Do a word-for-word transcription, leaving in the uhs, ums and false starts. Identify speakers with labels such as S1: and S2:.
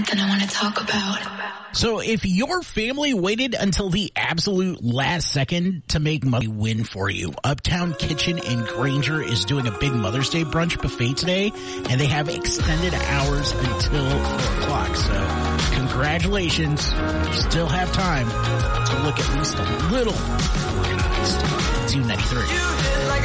S1: That I want to talk about.
S2: So if your family waited until the absolute last second to make Mother's Day win for you, Uptown Kitchen in Granger is doing a big Mother's Day brunch buffet today, and they have extended hours until four o'clock. So congratulations. You still have time to look at least a little organized. two ninety-three.